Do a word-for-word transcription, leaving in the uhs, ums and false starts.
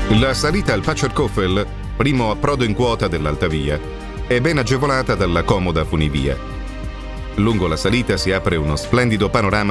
La salita al Pacerkofel, primo approdo in quota dell'Alta Via, è ben agevolata dalla comoda funivia. Lungo la salita si apre uno splendido panorama